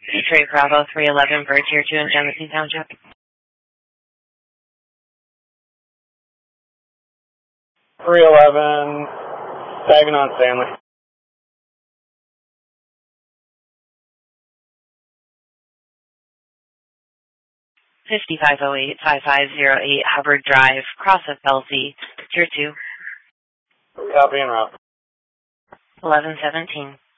Detroit Bravo 311, Bird Tier 2 in Genesee Township. 311, Saginaw Stanley. 5508-5508 Hubbard Drive, Cross FLZ, Tier 2. Copy en route. 1117.